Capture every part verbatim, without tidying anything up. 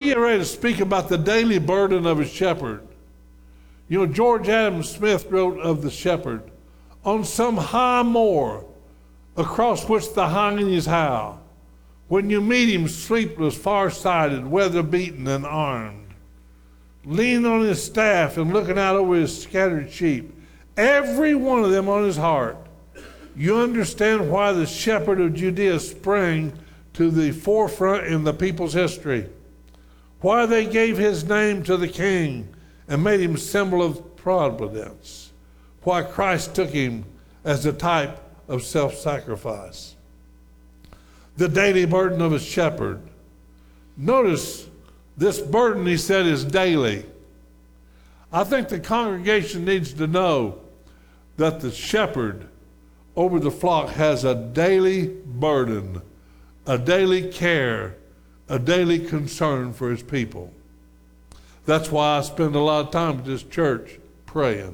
getting ready to speak about the daily burden of a shepherd. You know, George Adam Smith wrote of the shepherd, on some high moor, across which the hinds howl. When you meet him, sleepless, far-sighted, weather-beaten, and armed, leaning on his staff and looking out over his scattered sheep, every one of them on his heart, you understand why the shepherd of Judea sprang to the forefront in the people's history, why they gave his name to the king and made him symbol of providence, why Christ took him as a type of self-sacrifice. The daily burden of a shepherd. Notice this burden, he said, is daily. I think the congregation needs to know that the shepherd over the flock has a daily burden, a daily care, a daily concern for his people. That's why I spend a lot of time at this church praying.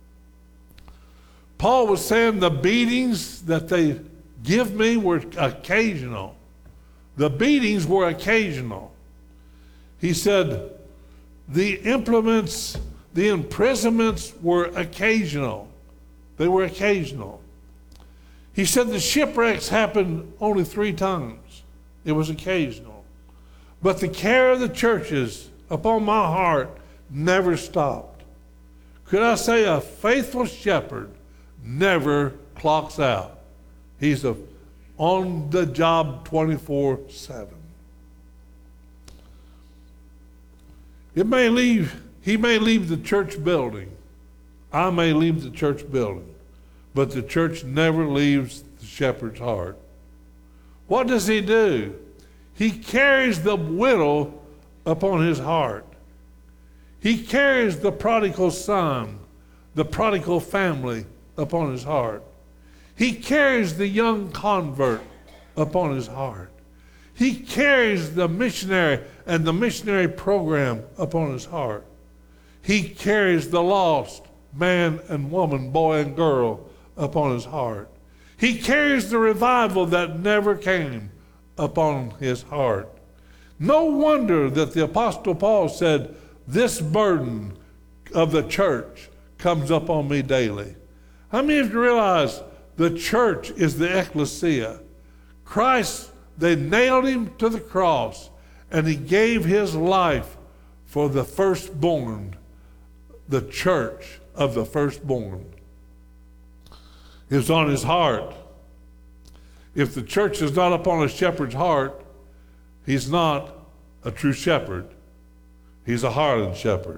Paul was saying the beatings that they give me were occasional. The beatings were occasional. He said the implements, the imprisonments were occasional. They were occasional. He said the shipwrecks happened only three times. It was occasional. But the care of the churches upon my heart never stopped. Could I say a faithful shepherd never clocks out? He's a, on the job twenty-four seven. It may leave, he may leave the church building. I may leave the church building. But the church never leaves the shepherd's heart. What does he do? He carries the widow upon his heart. He carries the prodigal son, the prodigal family upon his heart. He carries the young convert upon his heart. He carries the missionary and the missionary program upon his heart. He carries the lost man and woman, boy and girl upon his heart. He carries the revival that never came upon his heart. No wonder that the Apostle Paul said, this burden of the church comes up on me daily. How many of you realize the church is the ecclesia? Christ, they nailed him to the cross, and he gave his life for the firstborn, the church of the firstborn. It was on his heart. If the church is not upon a shepherd's heart, he's not a true shepherd. He's a hardened shepherd.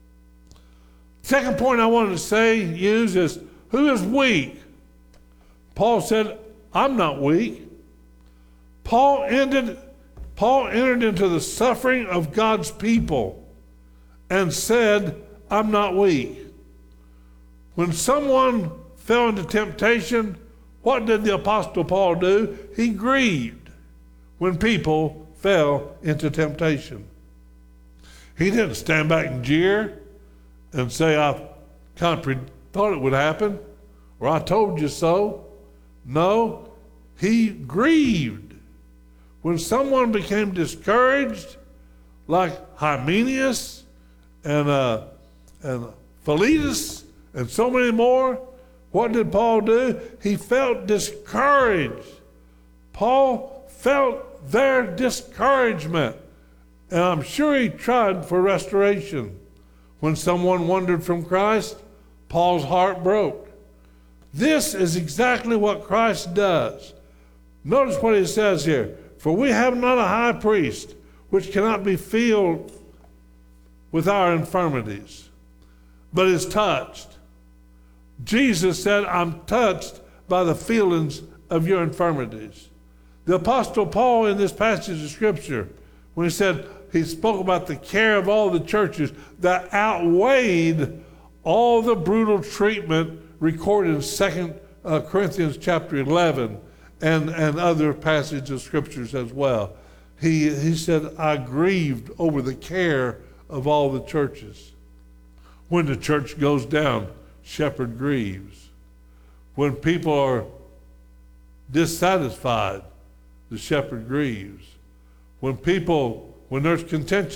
Second point I wanted to say, use is, who is weak? Paul said, I'm not weak. Paul ended, Paul entered into the suffering of God's people and said, I'm not weak. When someone fell into temptation, what did the Apostle Paul do? He grieved when people fell into temptation. He didn't stand back and jeer and say, I kind of thought it would happen, or I told you so. No, he grieved. When someone became discouraged, like Hymenaeus and, uh, and Philetus and so many more, what did Paul do? He felt discouraged. Paul felt their discouragement. And I'm sure he tried for restoration. When someone wandered from Christ, Paul's heart broke. This is exactly what Christ does. Notice what he says here. For we have not a high priest which cannot be filled with our infirmities, but is touched. Jesus said, I'm touched by the feelings of your infirmities. The Apostle Paul in this passage of Scripture, when he said, he spoke about the care of all the churches that outweighed all the brutal treatment recorded in Second Corinthians chapter eleven and, and other passages of Scriptures as well. He, he said, I grieved over the care of all the churches. When the church goes down, shepherd grieves. When people are dissatisfied, the shepherd grieves. When people, when there's contention